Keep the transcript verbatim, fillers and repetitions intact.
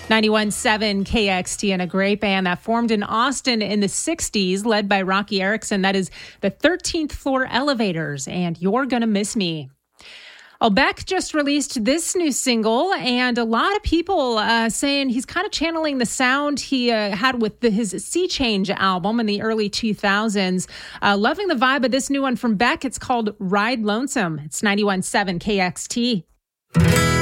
ninety-one point seven K X T, and a great band that formed in Austin in the sixties, led by Rocky Erickson. That is the thirteenth Floor Elevators, and You're Gonna Miss Me. Oh, Beck just released this new single, and a lot of people uh, saying he's kind of channeling the sound he uh, had with the, his Sea Change album in the early two thousands. Uh, loving the vibe of this new one from Beck. It's called Ride Lonesome. It's ninety-one point seven K X T.